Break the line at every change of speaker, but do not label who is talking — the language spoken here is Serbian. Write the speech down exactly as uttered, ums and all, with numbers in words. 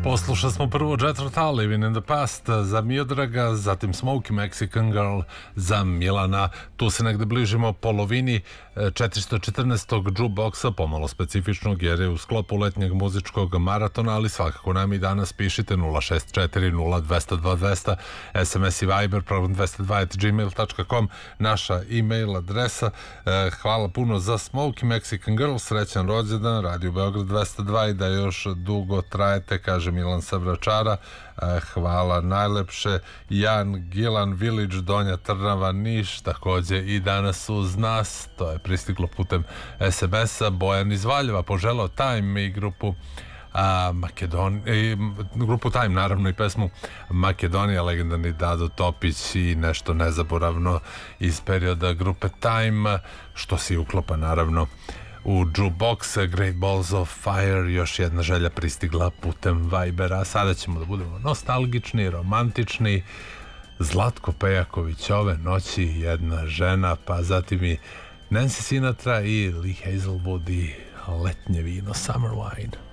Poslušali smo prvo Jethro Tull, Living in the Past za Miodraga, zatim Smokey Mexican Girl za Milana. Tu se negde bližimo polovini četiristo četrnaestog jukeboxa, pomalo specifičnog jer je u sklopu letnjeg muzičkog maratona, ali svakako nam i danas pišite nula šest četiri nula dva nula dva dva nula nula, S M S i Viber program dvesta dva at gmail dot com, naša e-mail adresa. Hvala puno za Smokey Mexican Girl, srećan rođendan, Radio Beograd dvesta dva i da još dugo trajete, kaže Milan sa Vračara. Hvala najlepše. Jan Gilan Village, Donja Trnava, Niš, takođe i danas uz nas, to je pristiglo putem S M S-a. Bojan iz Valjeva poželao Time i grupu a, Makedon... i grupu Time, naravno i pesmu Makedonija, legendarni Dado Topić i nešto nezaboravno iz perioda grupe Time, što si uklopa naravno u jukebox. Great Balls of Fire, još jedna želja pristigla putem Vibera. Sada ćemo da budemo nostalgični, romantični. Zlatko Pejaković, Ove noći jedna žena, pa zatim i Nancy Sinatra i Lee Hazelwood i Letnje vino, Summer Wine.